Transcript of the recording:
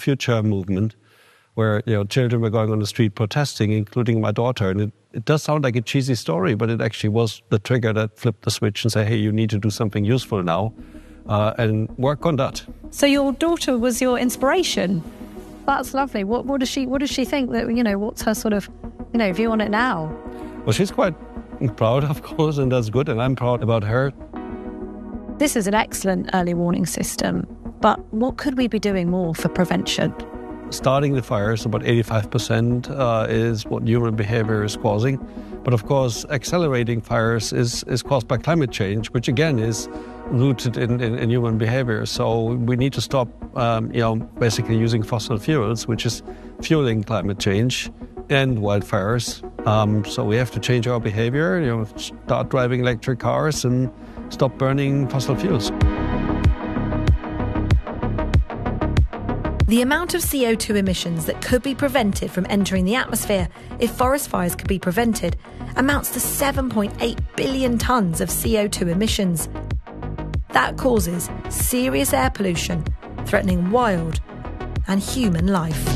Future movement, where children were going on the street protesting, including my daughter. And it does sound like a cheesy story, but it actually was the trigger that flipped the switch and said, hey, you need to do something useful now, and work on that. So your daughter was your inspiration. That's lovely. What does she think that, what's her sort of, view on it now? Well, she's quite proud, of course, and that's good, and I'm proud about her. This is an excellent early warning system, but what could we be doing more for prevention? Starting the fires, about 85% is what human behavior is causing. But of course, accelerating fires is caused by climate change, which again is rooted in human behavior. So we need to stop, basically using fossil fuels, which is fueling climate change and wildfires. So we have to change our behavior, start driving electric cars and stop burning fossil fuels. The amount of CO2 emissions that could be prevented from entering the atmosphere if forest fires could be prevented amounts to 7.8 billion tonnes of CO2 emissions. That causes serious air pollution, threatening wild and human life.